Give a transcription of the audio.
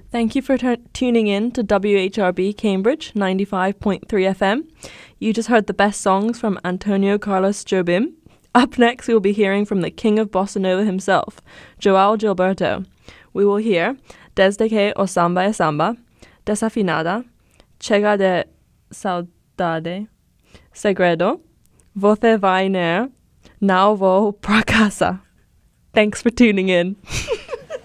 Thank you for tuning in to WHRB Cambridge 95.3 FM. You just heard the best songs from Antonio Carlos Jobim. Up next, we will be hearing from the king of bossa nova himself, João Gilberto. We will hear Desde que o samba é samba, Desafinada, Chega de saudade, Segredo, Você vai ner, Não vou pra casa. Thanks for tuning in.